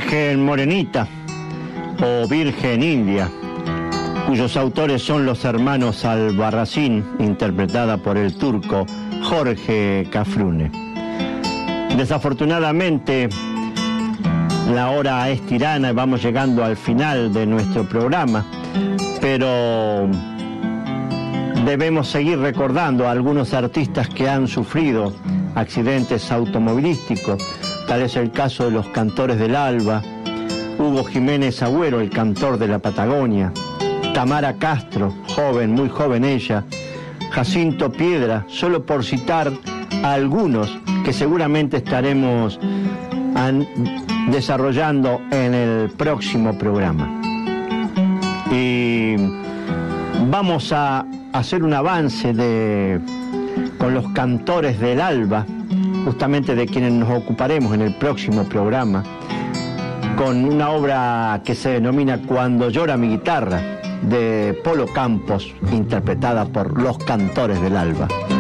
Virgen Morenita o Virgen India, cuyos autores son los hermanos Albarracín, interpretada por el turco Jorge Cafrune. Desafortunadamente, la hora es tirana y vamos llegando al final de nuestro programa, pero debemos seguir recordando a algunos artistas que han sufrido accidentes automovilísticos. Tal es el caso de los Cantores del Alba, Hugo Jiménez Agüero, el cantor de la Patagonia, Tamara Castro, joven, muy joven ella, Jacinto Piedra, solo por citar a algunos que seguramente estaremos desarrollando en el próximo programa. Y vamos a hacer un avance con los Cantores del Alba, justamente de quienes nos ocuparemos en el próximo programa, con una obra que se denomina Cuando llora mi guitarra, de Polo Campos, interpretada por los Cantores del Alba.